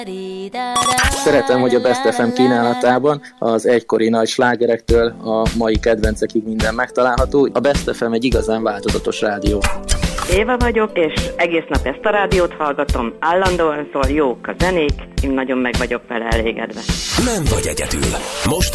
Szeretem, hogy a Best FM kínálatában az egykori nagy slágerektől a mai kedvencekig minden megtalálható. A Best FM egy igazán változatos rádió. Éva vagyok, és egész nap ezt a rádiót hallgatom. Állandóan szól, jók a zenék, én nagyon meg vagyok vele elégedve. Nem vagy egyedül. Most